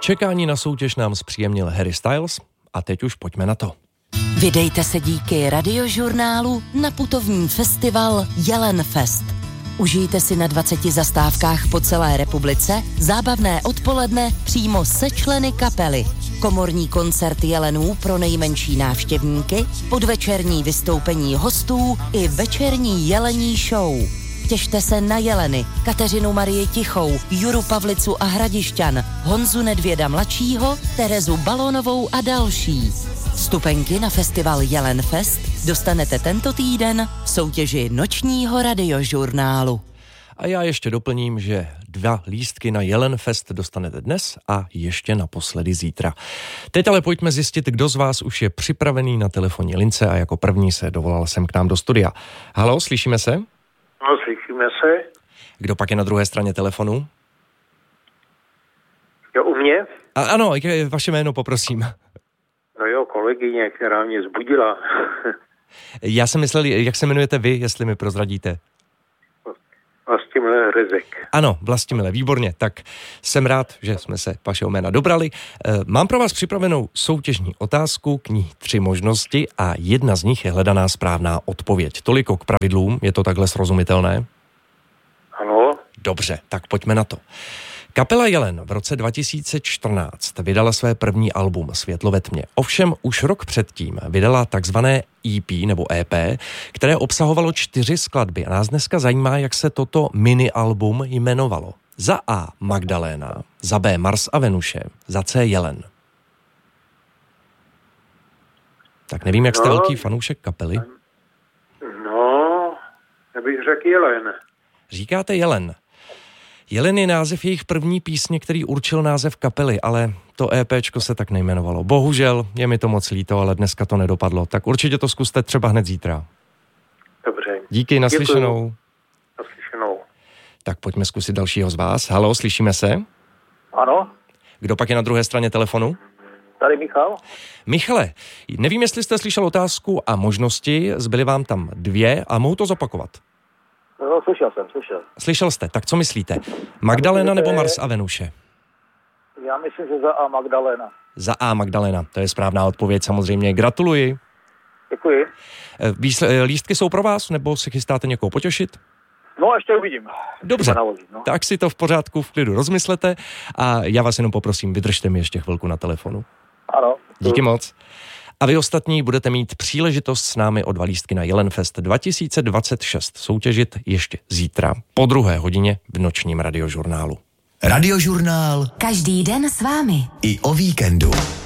Čekání na soutěž nám zpříjemnil Harry Styles a teď už pojďme na to. Vydejte se díky Radiožurnálu na putovní festival Jelenfest. Užijte si na 20 zastávkách po celé republice zábavné odpoledne přímo se členy kapely. Komorní koncert jelenů pro nejmenší návštěvníky, podvečerní vystoupení hostů i večerní jelení show. Těšte se na jeleny, Kateřinu Marii Tichou, Juru Pavlicu a Hradišťan, Honzu Nedvěda mladšího, Terezu Balonovou a další. Vstupenky na festival Jelenfest dostanete tento týden v soutěži nočního Radiožurnálu. A já ještě doplním, že 2 lístky na Jelenfest dostanete dnes a ještě naposledy zítra. Teď ale pojďme zjistit, kdo z vás už je připravený na telefonní lince a jako první se dovolal sem k nám do studia. Haló, slyšíme se? No, slyšíme se. Kdo pak je na druhé straně telefonu? Jo, u mě? Ano, vaše jméno poprosím. No jo, kolegyně, která mě zbudila. Já jsem myslel, jak se jmenujete vy, jestli mi prozradíte. Vlastimile Rezek. Ano, Vlastimile, výborně. Tak jsem rád, že jsme se vašeho jména dobrali. Mám pro vás připravenou soutěžní otázku, k ní 3 možnosti a jedna z nich je hledaná správná odpověď. Toliko k pravidlům, je to takhle srozumitelné? Ano. Dobře, tak pojďme na to. Kapela Jelen v roce 2014 vydala své první album Světlo ve tmě. Ovšem už rok předtím vydala takzvané EP nebo EP, které obsahovalo 4 skladby. A nás dneska zajímá, jak se toto mini-album jmenovalo. Za A Magdaléna, za B Mars a Venuše, za C Jelen. Tak nevím, jak jste velký fanoušek kapely. No, já bych řekl Jelen. Říkáte Jelen. Jelen je název jejich první písně, který určil název kapely, ale to EPčko se tak nejmenovalo. Bohužel, je mi to moc líto, ale dneska to nedopadlo. Tak určitě to zkuste třeba hned zítra. Dobře. Díky, naslyšenou. Naslyšenou. Tak pojďme zkusit dalšího z vás. Haló, slyšíme se? Ano. Kdo pak je na druhé straně telefonu? Tady Michal. Michale, nevím, jestli jste slyšel otázku a možnosti, zbyly vám tam 2 a mohu to zopakovat. No, slyšel. Slyšel jste, tak co myslíte? Magdalena nebo Mars a Venuše? Já myslím, že za A Magdalena. Za A Magdalena, to je správná odpověď samozřejmě. Gratuluji. Děkuji. Lístky jsou pro vás, nebo se chystáte někoho potěšit? No, ještě uvidím. Dobře, tak si to v pořádku v klidu rozmyslete a já vás jenom poprosím, vydržte mi ještě chvilku na telefonu. Ano. Díky moc. A vy ostatní budete mít příležitost s námi o 2 lístky na Jelenfest 2026 soutěžit ještě zítra po 2. hodině v nočním Radiožurnálu. Radiožurnál. Každý den s vámi. I o víkendu.